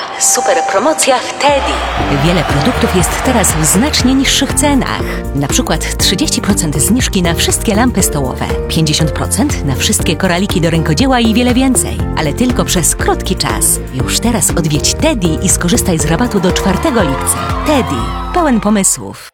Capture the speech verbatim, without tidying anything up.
Super promocja w Teddy. Wiele produktów jest teraz w znacznie niższych cenach. Na przykład trzydzieści procent zniżki na wszystkie lampy stołowe, pięćdziesiąt procent na wszystkie koraliki do rękodzieła i wiele więcej. Ale tylko przez krótki czas. Już teraz odwiedź Teddy i skorzystaj z rabatu do czwartego lipca. Teddy. Pełen pomysłów.